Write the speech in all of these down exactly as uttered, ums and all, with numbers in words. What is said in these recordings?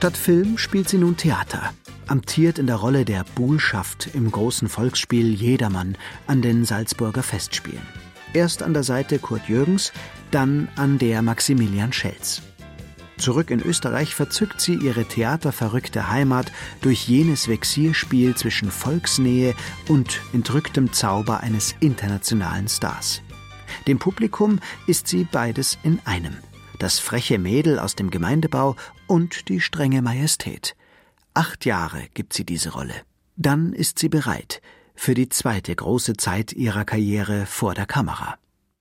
Statt Film spielt sie nun Theater, amtiert in der Rolle der Buhlschaft im großen Volksspiel Jedermann an den Salzburger Festspielen. Erst an der Seite Kurt Jürgens, dann an der Maximilian Schelz. Zurück in Österreich verzückt sie ihre theaterverrückte Heimat durch jenes Vexierspiel zwischen Volksnähe und entrücktem Zauber eines internationalen Stars. Dem Publikum ist sie beides in einem. Das freche Mädel aus dem Gemeindebau und die strenge Majestät. Acht Jahre gibt sie diese Rolle. Dann ist sie bereit für die zweite große Zeit ihrer Karriere vor der Kamera.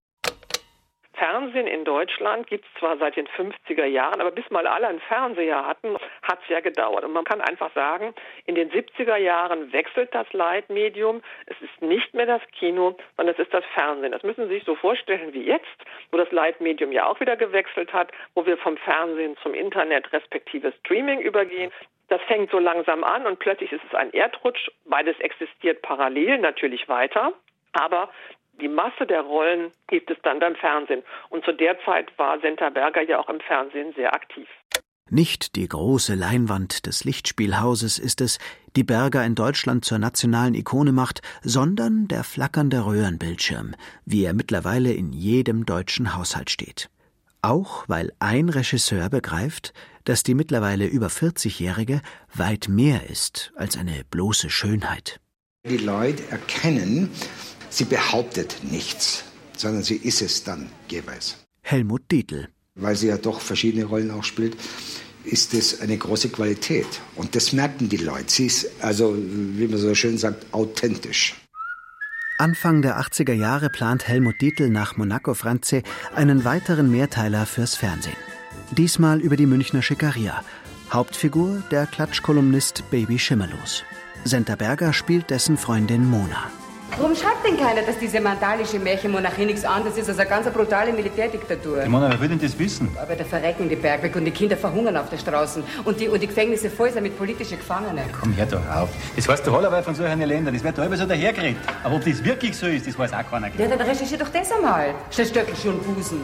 Fernsehen in Deutschland gibt es zwar seit den fünfziger Jahren, aber bis mal alle einen Fernseher hatten, hat es ja gedauert. Und man kann einfach sagen, in den siebziger Jahren wechselt das Leitmedium. Es ist nicht mehr das Kino, sondern es ist das Fernsehen. Das müssen Sie sich so vorstellen wie jetzt, wo das Leitmedium ja auch wieder gewechselt hat, wo wir vom Fernsehen zum Internet respektive Streaming übergehen. Das fängt so langsam an und plötzlich ist es ein Erdrutsch. Beides existiert parallel natürlich weiter, aber die Masse der Rollen gibt es dann beim Fernsehen. Und zu der Zeit war Senta Berger ja auch im Fernsehen sehr aktiv. Nicht die große Leinwand des Lichtspielhauses ist es, die Berger in Deutschland zur nationalen Ikone macht, sondern der flackernde Röhrenbildschirm, wie er mittlerweile in jedem deutschen Haushalt steht. Auch weil ein Regisseur begreift, dass die mittlerweile über vierzigjährige weit mehr ist als eine bloße Schönheit. Die Leute erkennen, sie behauptet nichts, sondern sie ist es dann jeweils. Helmut Dietl. Weil sie ja doch verschiedene Rollen auch spielt, ist das eine große Qualität. Und das merken die Leute. Sie ist, also, wie man so schön sagt, authentisch. Anfang der achtziger Jahre plant Helmut Dietl nach Monaco Franze einen weiteren Mehrteiler fürs Fernsehen. Diesmal über die Münchner Schickeria. Hauptfigur der Klatschkolumnist Baby Schimmerlos. Senta Berger spielt dessen Freundin Mona. Warum schreibt denn keiner, dass diese mandalische Märchenmonarchie nichts anderes ist als eine ganz brutale Militärdiktatur? Ich meine, wer will denn das wissen? Aber da verrecken die Bergwerke und die Kinder verhungern auf den Straßen. Und die, und die Gefängnisse voll sind mit politischen Gefangenen. Komm, hör doch auf. Das heißt doch allerweil von solchen Ländern. Das wird da immer so dahergeredet. Aber ob das wirklich so ist, das weiß auch keiner. Ja, dann recherchier doch das einmal. Statt Stöckelchen und Busen.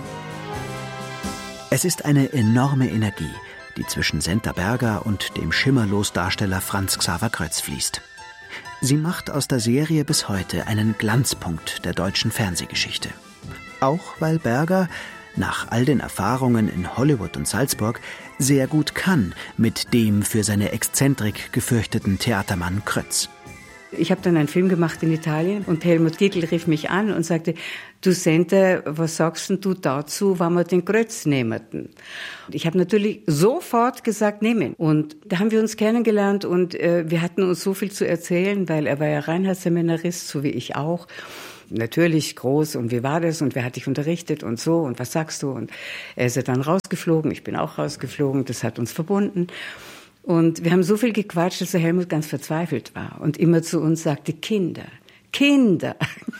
Es ist eine enorme Energie, die zwischen Senta Berger und dem Schimmerlos-Darsteller Franz Xaver Krötz fließt. Sie macht aus der Serie bis heute einen Glanzpunkt der deutschen Fernsehgeschichte. Auch weil Berger, nach all den Erfahrungen in Hollywood und Salzburg, sehr gut kann mit dem für seine Exzentrik gefürchteten Theatermann Krötz. Ich habe dann einen Film gemacht in Italien und Helmut Dietl rief mich an und sagte, du Senta, was sagst denn du dazu, wenn wir den Krötz nehmen? Ich habe natürlich sofort gesagt, nehmen. Und da haben wir uns kennengelernt und äh, wir hatten uns so viel zu erzählen, weil er war ja Reinhardtseminarist, so wie ich auch. Natürlich groß und wie war das und wer hat dich unterrichtet und so und was sagst du? Und er ist ja dann rausgeflogen, ich bin auch rausgeflogen, das hat uns verbunden. Und wir haben so viel gequatscht, dass der Helmut ganz verzweifelt war und immer zu uns sagte, Kinder, Kinder.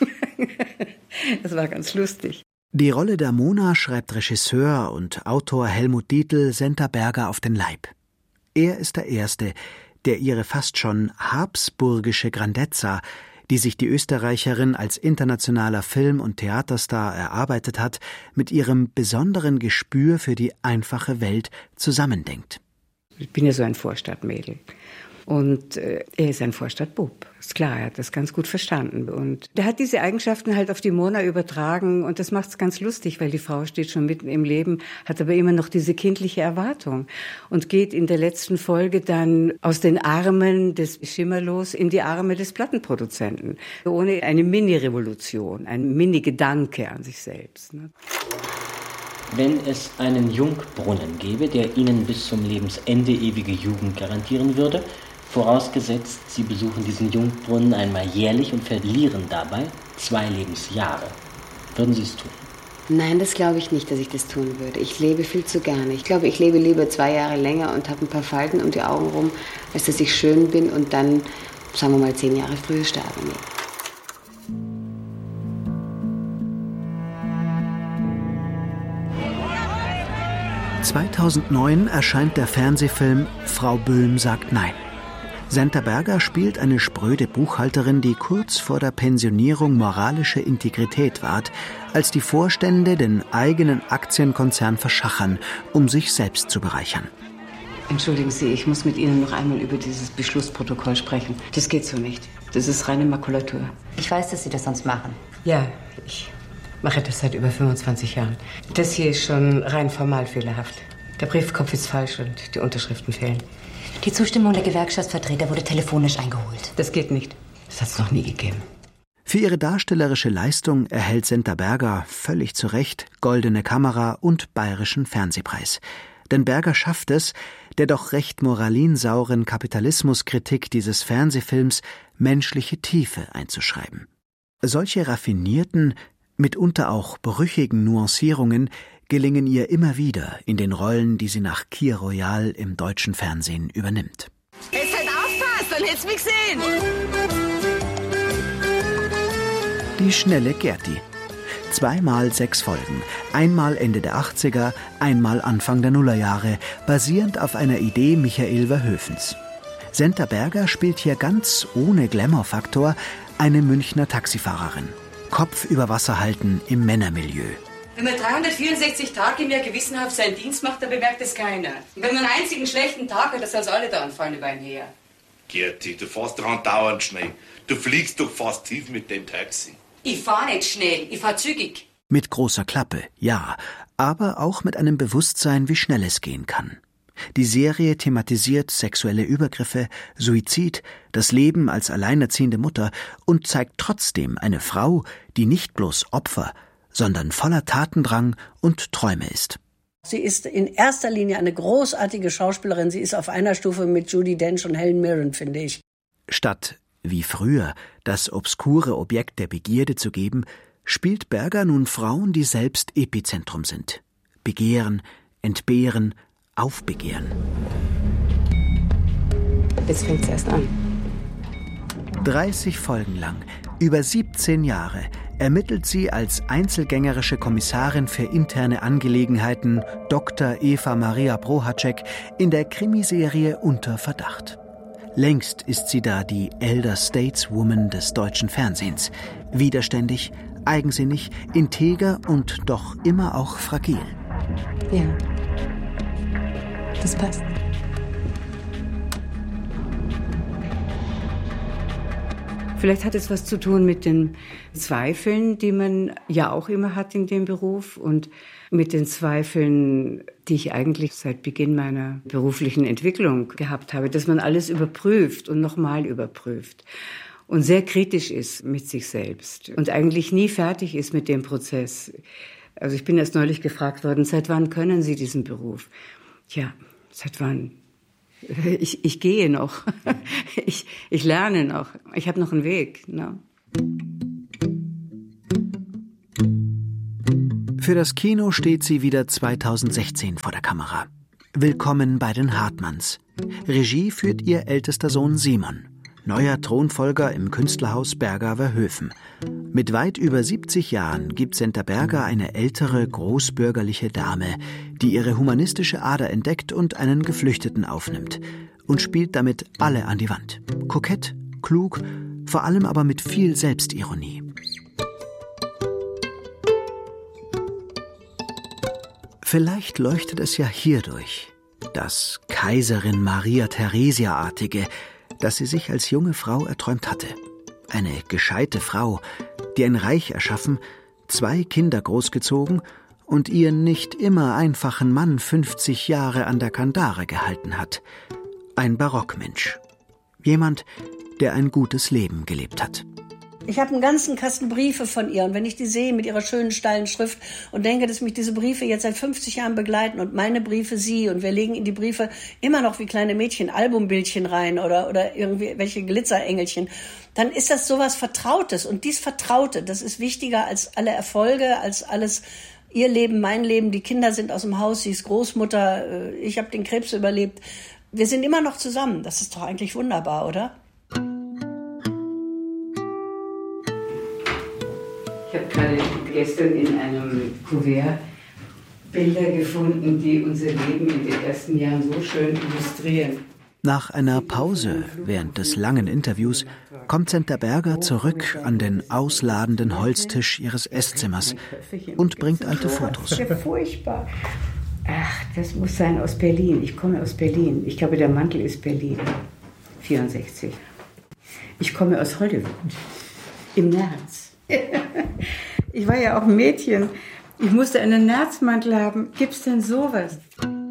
Das war ganz lustig. Die Rolle der Mona schreibt Regisseur und Autor Helmut Dietl Senta Berger auf den Leib. Er ist der Erste, der ihre fast schon habsburgische Grandezza, die sich die Österreicherin als internationaler Film- und Theaterstar erarbeitet hat, mit ihrem besonderen Gespür für die einfache Welt zusammendenkt. Ich bin ja so ein Vorstadtmädel. Und äh, er ist ein Vorstadtbub. Ist klar, er hat das ganz gut verstanden. Und der hat diese Eigenschaften halt auf die Mona übertragen. Und das macht's ganz lustig, weil die Frau steht schon mitten im Leben, hat aber immer noch diese kindliche Erwartung. Und geht in der letzten Folge dann aus den Armen des Schimmerlos in die Arme des Plattenproduzenten. Ohne eine Mini-Revolution, ein Mini-Gedanke an sich selbst. Ne? Wenn es einen Jungbrunnen gäbe, der Ihnen bis zum Lebensende ewige Jugend garantieren würde, vorausgesetzt, Sie besuchen diesen Jungbrunnen einmal jährlich und verlieren dabei zwei Lebensjahre, würden Sie es tun? Nein, das glaube ich nicht, dass ich das tun würde. Ich lebe viel zu gerne. Ich glaube, ich lebe lieber zwei Jahre länger und habe ein paar Falten um die Augen rum, als dass ich schön bin und dann, sagen wir mal, zehn Jahre früher sterbe. Nee. zweitausendneun erscheint der Fernsehfilm Frau Böhm sagt Nein. Senta Berger spielt eine spröde Buchhalterin, die kurz vor der Pensionierung moralische Integrität wahrt, als die Vorstände den eigenen Aktienkonzern verschachern, um sich selbst zu bereichern. Entschuldigen Sie, ich muss mit Ihnen noch einmal über dieses Beschlussprotokoll sprechen. Das geht so nicht. Das ist reine Makulatur. Ich weiß, dass Sie das sonst machen. Ja, ich mache das seit über fünfundzwanzig Jahren. Das hier ist schon rein formal fehlerhaft. Der Briefkopf ist falsch und die Unterschriften fehlen. Die Zustimmung der Gewerkschaftsvertreter wurde telefonisch eingeholt. Das geht nicht. Das hat es noch nie gegeben. Für ihre darstellerische Leistung erhält Senta Berger völlig zu Recht Goldene Kamera und Bayerischen Fernsehpreis. Denn Berger schafft es, der doch recht moralinsauren Kapitalismuskritik dieses Fernsehfilms menschliche Tiefe einzuschreiben. Solche raffinierten, mitunter auch brüchigen Nuancierungen gelingen ihr immer wieder in den Rollen, die sie nach Kir Royal im deutschen Fernsehen übernimmt. Jetzt halt aufpasst, dann hätt's mich gesehen! Die schnelle Gerti. Zweimal sechs Folgen, einmal Ende der achtziger, einmal Anfang der Nullerjahre, basierend auf einer Idee Michael Verhoevens. Senta Berger spielt hier ganz ohne Glamour-Faktor eine Münchner Taxifahrerin. Kopf über Wasser halten im Männermilieu. Wenn man dreihundertvierundsechzig Tage im Jahr gewissenhaft seinen Dienst macht, dann bemerkt es keiner. Und wenn man einen einzigen schlechten Tag hat, dann soll es alle da anfallen über ein her. Gerti, du fährst daran dauernd schnell. Du fliegst doch fast tief mit dem Taxi. Ich fahr nicht schnell, ich fahr zügig. Mit großer Klappe, ja, aber auch mit einem Bewusstsein, wie schnell es gehen kann. Die Serie thematisiert sexuelle Übergriffe, Suizid, das Leben als alleinerziehende Mutter und zeigt trotzdem eine Frau, die nicht bloß Opfer, sondern voller Tatendrang und Träume ist. Sie ist in erster Linie eine großartige Schauspielerin. Sie ist auf einer Stufe mit Judi Dench und Helen Mirren, finde ich. Statt, wie früher, das obskure Objekt der Begierde zu geben, spielt Berger nun Frauen, die selbst Epizentrum sind. Begehren, entbehren, aufbegehren. Jetzt fängt's erst an. dreißig Folgen lang, über siebzehn Jahre, ermittelt sie als einzelgängerische Kommissarin für interne Angelegenheiten Doktor Eva Maria Prohacek in der Krimiserie Unter Verdacht. Längst ist sie da die Elder Stateswoman des deutschen Fernsehens. Widerständig, eigensinnig, integer und doch immer auch fragil. Ja, das passt. Vielleicht hat es was zu tun mit den Zweifeln, die man ja auch immer hat in dem Beruf und mit den Zweifeln, die ich eigentlich seit Beginn meiner beruflichen Entwicklung gehabt habe, dass man alles überprüft und nochmal überprüft und sehr kritisch ist mit sich selbst und eigentlich nie fertig ist mit dem Prozess. Also ich bin erst neulich gefragt worden, seit wann können Sie diesen Beruf? Tja, seit wann? Ich, ich gehe noch, ich, ich lerne noch, ich habe noch einen Weg. Ne? Für das Kino steht sie wieder zweitausendsechzehn vor der Kamera. Willkommen bei den Hartmanns. Regie führt ihr ältester Sohn Simon, neuer Thronfolger im Künstlerhaus Berger Verhoeven. Mit weit über siebzig Jahren gibt Senta Berger eine ältere, großbürgerliche Dame, die ihre humanistische Ader entdeckt und einen Geflüchteten aufnimmt und spielt damit alle an die Wand. Kokett, klug, vor allem aber mit viel Selbstironie. Vielleicht leuchtet es ja hierdurch, das Kaiserin Maria Theresia-artige, das sie sich als junge Frau erträumt hatte. Eine gescheite Frau, die ein Reich erschaffen, zwei Kinder großgezogen und ihren nicht immer einfachen Mann fünfzig Jahre an der Kandare gehalten hat. Ein Barockmensch. Jemand, der ein gutes Leben gelebt hat. Ich habe einen ganzen Kasten Briefe von ihr und wenn ich die sehe mit ihrer schönen, steilen Schrift und denke, dass mich diese Briefe jetzt seit fünfzig Jahren begleiten und meine Briefe sie und wir legen in die Briefe immer noch wie kleine Mädchen Albumbildchen rein oder, oder irgendwie welche Glitzerengelchen, dann ist das sowas Vertrautes und dies Vertraute, das ist wichtiger als alle Erfolge, als alles ihr Leben, mein Leben, die Kinder sind aus dem Haus, sie ist Großmutter, ich habe den Krebs überlebt. Wir sind immer noch zusammen, das ist doch eigentlich wunderbar, oder? Ich habe gerade gestern in einem Kuvert Bilder gefunden, die unser Leben in den ersten Jahren so schön illustrieren. Nach einer Pause während des langen Interviews kommt Senta Berger zurück an den ausladenden Holztisch ihres Esszimmers und bringt alte Fotos. Ja, furchtbar. Ach, das muss sein aus Berlin. Ich komme aus Berlin. Ich glaube, der Mantel ist Berlin. vierundsechzig. Ich komme aus Hollywood. Im Nerz. Ich war ja auch ein Mädchen. Ich musste einen Nerzmantel haben. Gibt's denn sowas?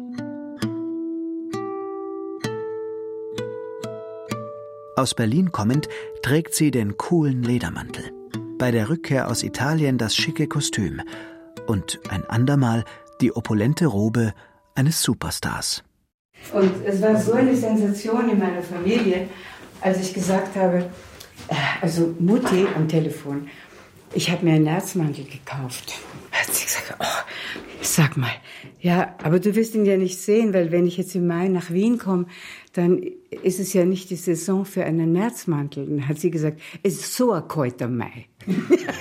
Aus Berlin kommend trägt sie den coolen Ledermantel. Bei der Rückkehr aus Italien das schicke Kostüm. Und ein andermal die opulente Robe eines Superstars. Und es war so eine Sensation in meiner Familie, als ich gesagt habe, also Mutti am Telefon, ich habe mir einen Nerzmantel gekauft. Hat sie gesagt, oh, sag mal, ja, aber du wirst ihn ja nicht sehen, weil wenn ich jetzt im Mai nach Wien komme, dann ist es ja nicht die Saison für einen Nerzmantel. Dann hat sie gesagt, es ist so ein kalter Mai.